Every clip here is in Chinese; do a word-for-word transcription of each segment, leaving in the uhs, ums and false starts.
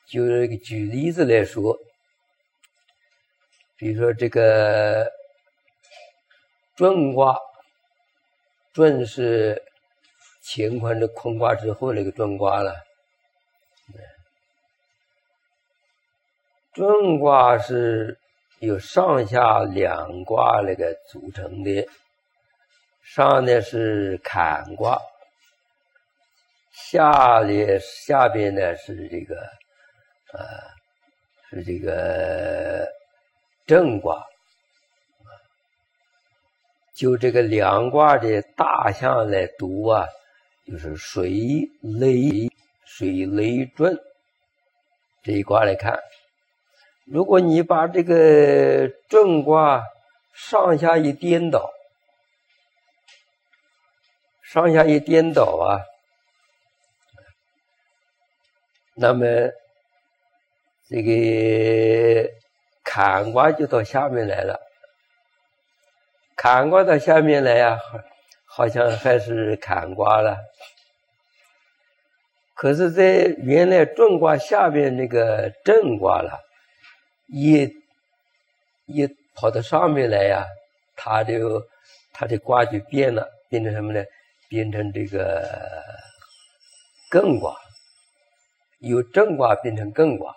就举例子来说，比如说这个遁卦，遁是乾坤的坤卦之后那个遁卦了。遁卦是由上下两卦那个组成的，上呢是坎卦，下呢下边呢是这个呃是这个震卦。就这个两卦的大象来读啊，就是水雷水雷遁这一卦来看。如果你把这个遁卦上下一颠倒，上下一颠倒啊，那么这个坎卦就到下面来了。坎卦到下面来呀、啊，好像还是坎卦了。可是在原来遁卦下边那个震卦了，一一跑到上面来呀、啊，它就它的卦就变了，变成什么呢？变成这个艮卦，由震卦变成艮卦。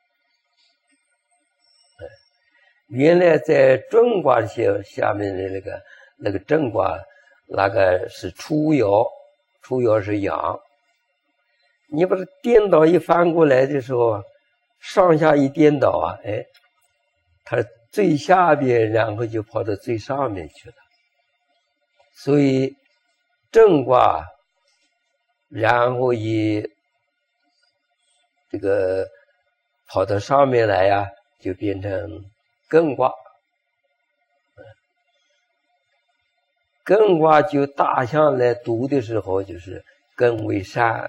原来在遁卦的下下面的那个那个震卦，那个是初爻，初爻是阳。你把它颠倒一翻过来的时候，上下一颠倒啊，哎，它最下边然后就跑到最上面去了。所以震卦，然后一这个跑到上面来呀、啊，就变成艮卦。艮卦就大象来读的时候，就是艮为山。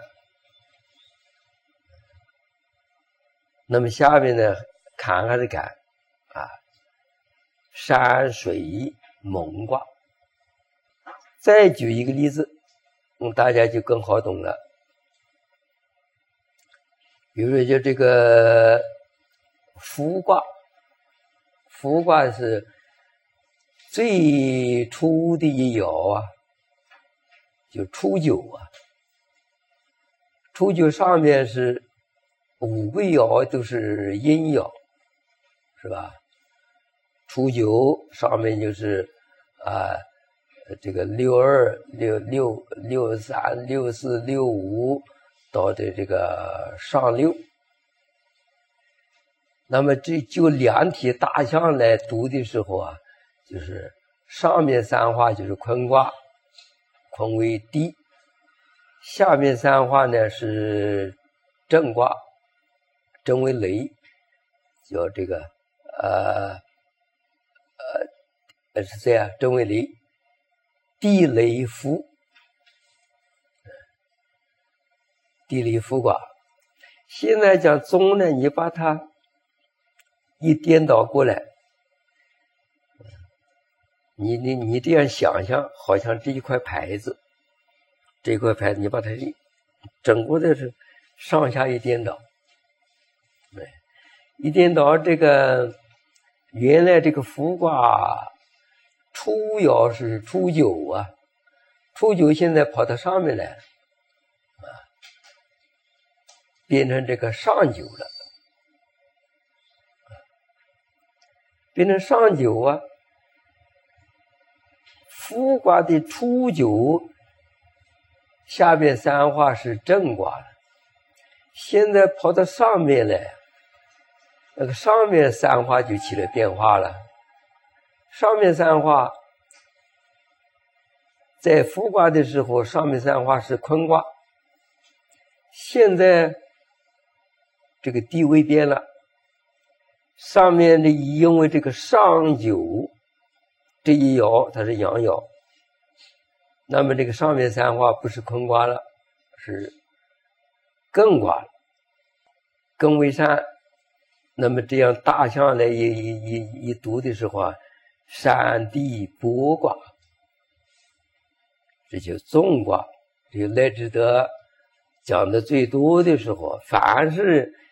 那么下面呢，坎还是坎啊，山水蒙卦。再举一个例子，嗯，大家就更好懂了。比如说，就这个伏卦。伏卦是最初的一爻啊，就初九啊。初九上面是五个爻都是阴爻，是吧？初九上面就是啊，这个六二、六六、六三、六四、六五到的这个上六。那么这就两体大象来读的时候啊，就是上面三画就是坤卦，坤为地；下面三画呢是震卦，震为雷，叫这个呃呃是这样，震为雷，地雷伏，地雷伏卦。现在讲中呢，你把它一颠倒过来，你你你这样想象，好像这一块牌子，这一块牌子你把它整个的是上下一颠倒，对，一颠倒这个原来这个伏卦初爻是初九啊，初九现在跑到上面来啊，变成这个上九了。变成上九啊，伏卦的初九下边三画是震卦了，现在跑到上面来，那个上面三画就起了变化了。上面三画在伏卦的时候，上面三画是坤卦，现在这个地位变了。上面的因为这个上九这一爻它是阳爻，那么这个上面三画不是坤卦了，是艮卦了，艮为山。那么这样大象来一一一一读的时候啊，山地剥卦，这就纵卦。这个赖之德讲的最多的时候，凡是